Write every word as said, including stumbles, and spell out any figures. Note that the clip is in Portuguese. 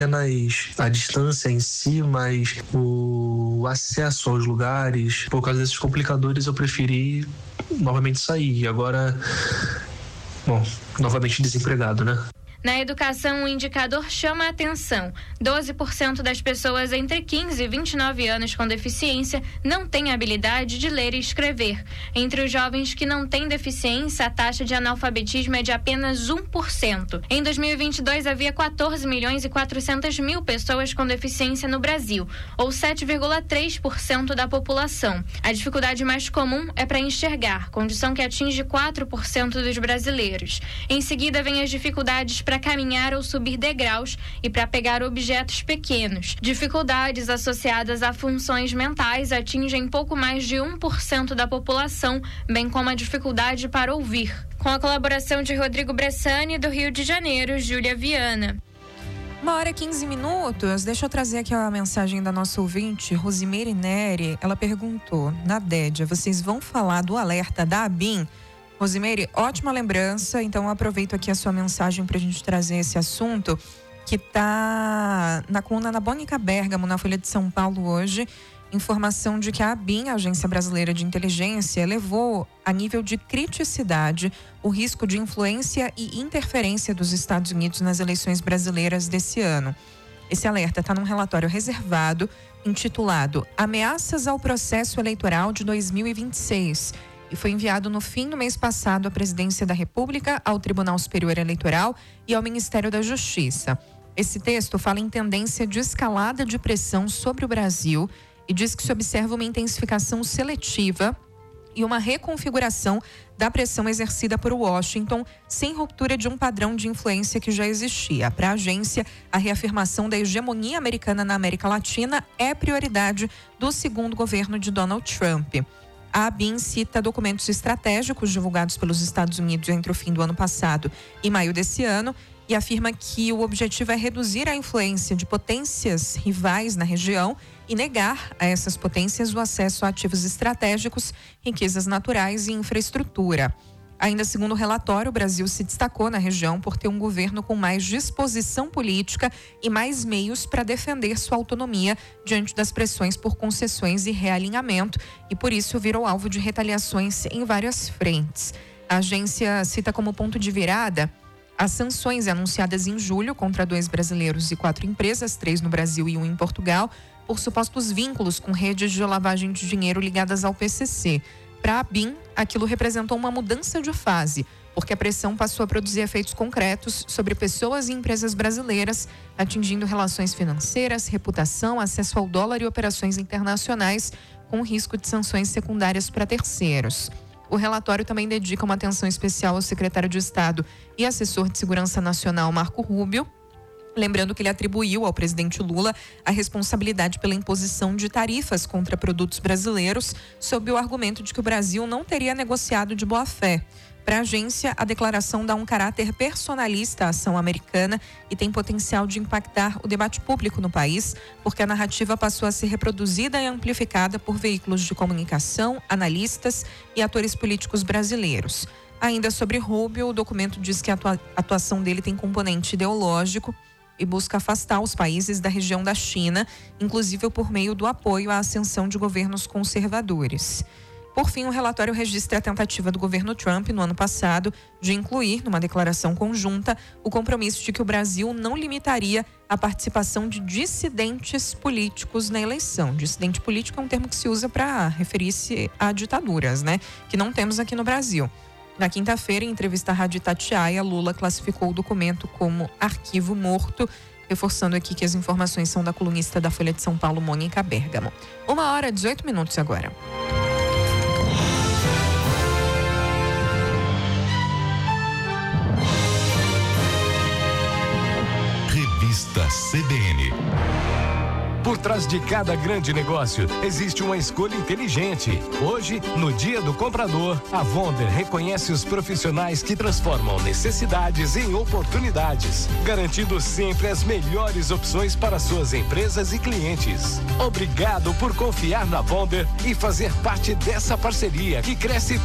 a distância em si, mas o acesso aos lugares. Por causa desses complicadores, eu preferi novamente sair. Agora, bom, novamente desempregado, né? Na educação, o indicador chama a atenção. doze por cento das pessoas entre quinze e vinte e nove anos com deficiência não têm habilidade de ler e escrever. Entre os jovens que não têm deficiência, a taxa de analfabetismo é de apenas um por cento. Em dois mil e vinte e dois, havia quatorze milhões e quatrocentas mil pessoas com deficiência no Brasil, ou sete vírgula três por cento da população. A dificuldade mais comum é para enxergar, condição que atinge quatro por cento dos brasileiros. Em seguida, vem as dificuldades para caminhar ou subir degraus e para pegar objetos pequenos. Dificuldades associadas a funções mentais atingem pouco mais de um por cento da população, bem como a dificuldade para ouvir. Com a colaboração de Rodrigo Bressani, do Rio de Janeiro, Júlia Viana. Uma hora e quinze minutos, deixa eu trazer aqui a mensagem da nossa ouvinte, Rosimeire Neri. Ela perguntou, na Dédia, vocês vão falar do alerta da ABIN? Rosimeire, ótima lembrança, então eu aproveito aqui a sua mensagem para a gente trazer esse assunto que está na coluna na Bônica Bergamo, na Folha de São Paulo hoje, informação de que a ABIN, a Agência Brasileira de Inteligência, elevou a nível de criticidade o risco de influência e interferência dos Estados Unidos nas eleições brasileiras desse ano. Esse alerta está num relatório reservado intitulado Ameaças ao Processo Eleitoral de dois mil e vinte e seis, e foi enviado no fim do mês passado à Presidência da República, ao Tribunal Superior Eleitoral e ao Ministério da Justiça. Esse texto fala em tendência de escalada de pressão sobre o Brasil e diz que se observa uma intensificação seletiva e uma reconfiguração da pressão exercida por Washington, sem ruptura de um padrão de influência que já existia. Para a agência, a reafirmação da hegemonia americana na América Latina é prioridade do segundo governo de Donald Trump. A ABIN cita documentos estratégicos divulgados pelos Estados Unidos entre o fim do ano passado e maio desse ano e afirma que o objetivo é reduzir a influência de potências rivais na região e negar a essas potências o acesso a ativos estratégicos, riquezas naturais e infraestrutura. Ainda segundo o relatório, o Brasil se destacou na região por ter um governo com mais disposição política e mais meios para defender sua autonomia diante das pressões por concessões e realinhamento, e por isso virou alvo de retaliações em várias frentes. A agência cita como ponto de virada as sanções anunciadas em julho contra dois brasileiros e quatro empresas, três no Brasil e um em Portugal, por supostos vínculos com redes de lavagem de dinheiro ligadas ao P C C. Para a ABIN, aquilo representou uma mudança de fase, porque a pressão passou a produzir efeitos concretos sobre pessoas e empresas brasileiras, atingindo relações financeiras, reputação, acesso ao dólar e operações internacionais, com risco de sanções secundárias para terceiros. O relatório também dedica uma atenção especial ao secretário de Estado e assessor de Segurança Nacional, Marco Rubio, lembrando que ele atribuiu ao presidente Lula a responsabilidade pela imposição de tarifas contra produtos brasileiros, sob o argumento de que o Brasil não teria negociado de boa fé. Para a agência, a declaração dá um caráter personalista à ação americana e tem potencial de impactar o debate público no país, porque a narrativa passou a ser reproduzida e amplificada por veículos de comunicação, analistas e atores políticos brasileiros. Ainda sobre Rubio, o documento diz que a atuação dele tem componente ideológico e busca afastar os países da região da China, inclusive por meio do apoio à ascensão de governos conservadores. Por fim, o relatório registra a tentativa do governo Trump, no ano passado, de incluir, numa declaração conjunta, o compromisso de que o Brasil não limitaria a participação de dissidentes políticos na eleição. Dissidente político é um termo que se usa para referir-se a ditaduras, né? Que não temos aqui no Brasil. Na quinta-feira, em entrevista à Rádio Itatiaia, Lula classificou o documento como arquivo morto, reforçando aqui que as informações são da colunista da Folha de São Paulo, Mônica Bergamo. Uma hora e dezoito minutos agora. Revista C B N. Por trás de cada grande negócio, existe uma escolha inteligente. Hoje, no Dia do Comprador, a Vonder reconhece os profissionais que transformam necessidades em oportunidades, garantindo sempre as melhores opções para suas empresas e clientes. Obrigado por confiar na Vonder e fazer parte dessa parceria que cresce